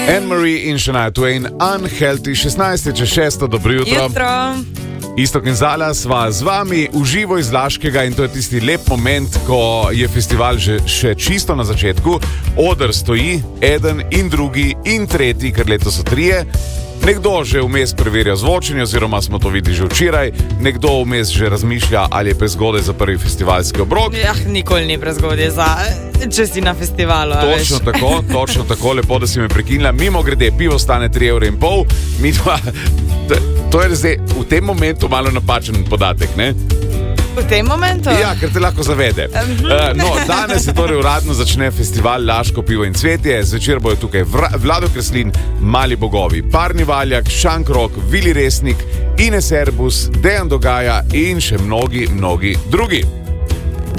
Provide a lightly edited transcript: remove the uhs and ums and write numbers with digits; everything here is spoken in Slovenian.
Anne-Marie in Shania Twain, Unhealthy, 16.06. Dobro jutro. Iztok in Zala sva z vami v živo iz Laškega in to je tisti lep moment, ko je festival še čisto na začetku. Oder stoji, eden in drugi in tretji, ker letos so trije. Nekdo že vmes preverja zvočenje, oziroma smo to videli že včeraj. Nekdo vmes že razmišlja, ali je prezgodaj za prvi festivalski obrok. Nikoli ni prezgodaj če si na festivalu. Točno tako, lepo, da si me prekinila. Mimo grede, pivo stane 3,5 €. To je zdaj v tem momentu malo napačen podatek, ne? V tem momentu? Ja, ker te lahko zavede. Danes se torej uradno začne festival Laško pivo in cvetje. Zvečer bojo tukaj Vlado Kreslin, Mali bogovi, Parni Valjak, Šankrok, Vili Resnik, Ines Erbus, Dejan Dogaja in še mnogi drugi.